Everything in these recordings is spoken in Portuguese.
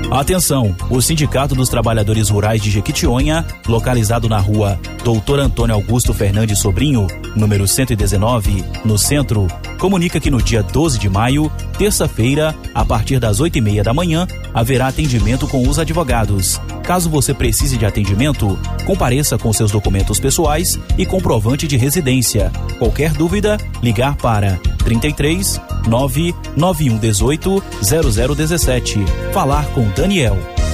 Atenção, o Sindicato dos Trabalhadores Rurais de Jequitinhonha, localizado na rua Doutor Antônio Augusto Fernandes Sobrinho, número 119, no centro, comunica que no dia 12 de maio, terça-feira, a partir das 8:30 da manhã, haverá atendimento com os advogados. Caso você precise de atendimento, compareça com seus documentos pessoais e comprovante de residência. Qualquer dúvida, ligar para 33 99118 0017. Falar com Daniel.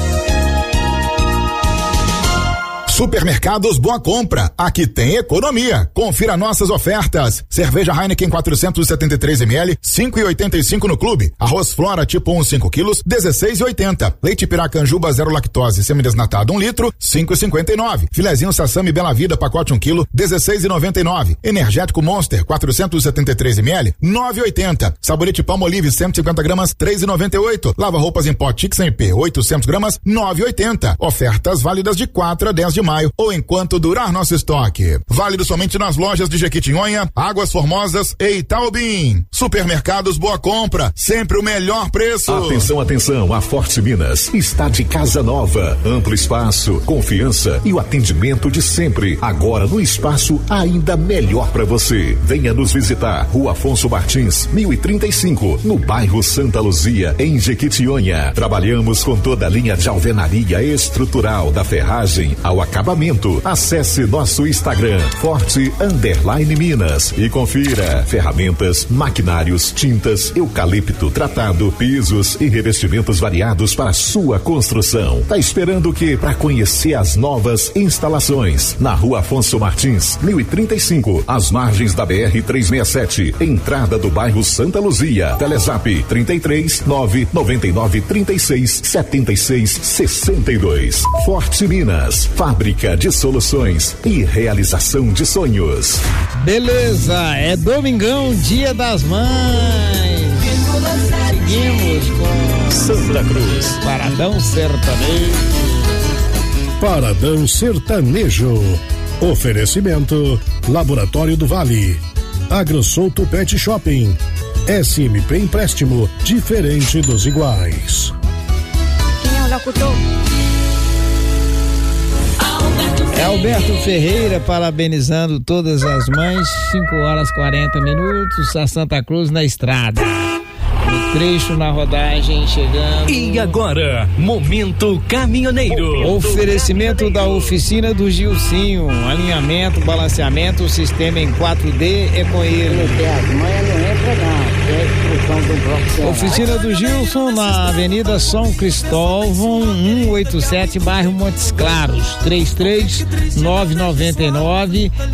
Supermercados Boa Compra, aqui tem economia. Confira nossas ofertas. Cerveja Heineken 473 ml, 5,85 no clube. Arroz Flora tipo 1 5 quilos, 16,80. Leite Piracanjuba 0 lactose semidesnatado 1 litro, 5,59. Filezinho Sassami Bela Vida pacote 1 quilo, 16,99. Energético Monster 473 ml, 9,80. Sabonete Palmolive 150 gramas, 3,98. Lava roupas em pó Tix MP 800 gramas, 9,80. Ofertas válidas de 4 a 10 de maio ou enquanto durar nosso estoque. Válido somente nas lojas de Jequitinhonha, Águas Formosas e Itaubim. Supermercados Boa Compra, sempre o melhor preço. Atenção, atenção, a Forte Minas está de casa nova, amplo espaço, confiança e o atendimento de sempre. Agora no espaço ainda melhor para você. Venha nos visitar, Rua Afonso Martins, 1035, no bairro Santa Luzia, em Jequitinhonha. Trabalhamos com toda a linha de alvenaria estrutural, da ferragem ao acabamento. Acesse nosso Instagram, Forte_Minas, e confira ferramentas, maquinários, tintas, eucalipto tratado, pisos e revestimentos variados para sua construção. Tá esperando o quê? Para conhecer as novas instalações. Na Rua Afonso Martins, 1035, às margens da BR-367, entrada do bairro Santa Luzia. Telezap 33 999 36 76 62. Forte Minas, fábrica de soluções e realização de sonhos. Beleza, é domingão, Dia das Mães. Seguimos com Santa Cruz. Paradão Sertanejo. Paradão Sertanejo. Oferecimento Laboratório do Vale, AgroSouto Pet Shopping, SMP Empréstimo, diferente dos iguais. Quem é o locutor? É Alberto Ferreira parabenizando todas as mães. 5h40, a Santa Cruz na estrada. No trecho, na rodagem, chegando. E agora, Momento Caminhoneiro. Oferecimento da oficina do Gilcinho. Alinhamento, balanceamento, sistema em 4D é com ele. Oficina do Gilson na Avenida São Cristóvão, 187, bairro Montes Claros. 33 999